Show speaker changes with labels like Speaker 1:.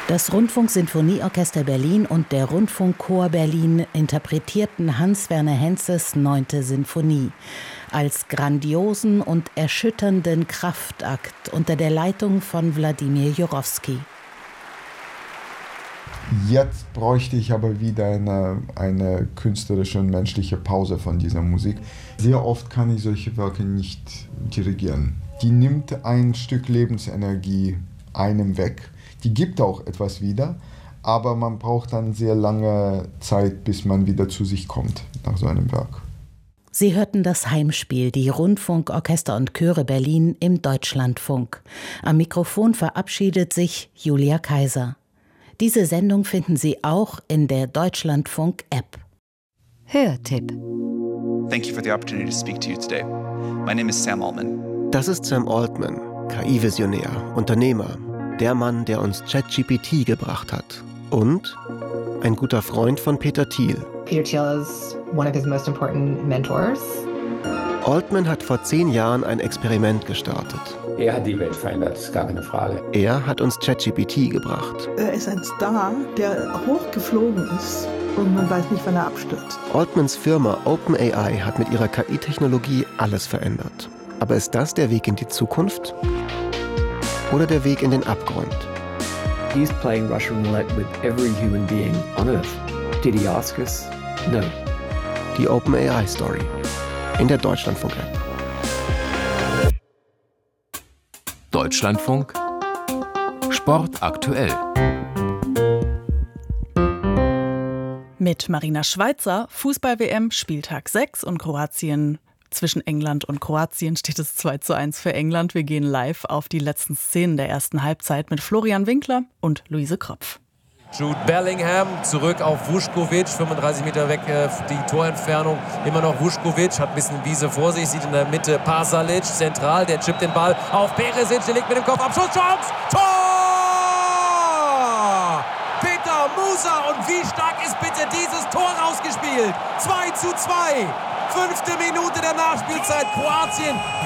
Speaker 1: Das Rundfunk-Sinfonieorchester Berlin und der Rundfunkchor Berlin interpretierten Hans-Werner Henzes 9. Sinfonie als grandiosen und erschütternden Kraftakt unter der Leitung von Wladimir Jurowski.
Speaker 2: Jetzt bräuchte ich aber wieder eine künstlerische und menschliche Pause von dieser Musik. Sehr oft kann ich solche Werke nicht dirigieren. Die nimmt ein Stück Lebensenergie einem weg. Die gibt auch etwas wieder, aber man braucht dann sehr lange Zeit, bis man wieder zu sich kommt nach so einem Werk.
Speaker 1: Sie hörten das Heimspiel, die Rundfunkorchester und Chöre Berlin im Deutschlandfunk. Am Mikrofon verabschiedet sich Julia Kaiser. Diese Sendung finden Sie auch in der Deutschlandfunk-App.
Speaker 3: Hörtipp.
Speaker 4: Thank you for the opportunity to speak to you today. My name is Sam Altman.
Speaker 5: Das ist Sam Altman, KI-Visionär, Unternehmer, der Mann, der uns ChatGPT gebracht hat. Und ein guter Freund von Peter Thiel.
Speaker 6: Peter Thiel is one of his most important mentors.
Speaker 5: Altman hat vor 10 Jahren ein Experiment gestartet.
Speaker 7: Er hat die Welt verändert, ist gar keine Frage.
Speaker 5: Er hat uns ChatGPT gebracht.
Speaker 8: Er ist ein Star, der hochgeflogen ist und man weiß nicht, wann er abstürzt.
Speaker 5: Altmans Firma OpenAI hat mit ihrer KI-Technologie alles verändert. Aber ist das der Weg in die Zukunft? Oder der Weg in den Abgrund?
Speaker 9: He's playing Russian roulette with every human being on Earth. Did he ask us? No.
Speaker 5: Die OpenAI-Story in der Deutschlandfunk-App.
Speaker 10: Deutschlandfunk Sport aktuell.
Speaker 11: Mit Marina Schweizer, Fußball-WM, Spieltag 6 und Kroatien. Zwischen England und Kroatien steht es 2:1 für England. Wir gehen live auf die letzten Szenen der ersten Halbzeit mit Florian Winkler und Luise Kropf.
Speaker 12: Jude Bellingham zurück auf Vušković, 35 Meter weg die Torentfernung. Immer noch Vušković, hat ein bisschen Wiese vor sich, sieht in der Mitte Pasalic, zentral, der chippt den Ball auf Perisic, der legt mit dem Kopf ab, Schusschance, Tor! Peter Musa, und wie stark ist bitte dieses Tor rausgespielt? 2:2, 5. Minute der Nachspielzeit, Kroatien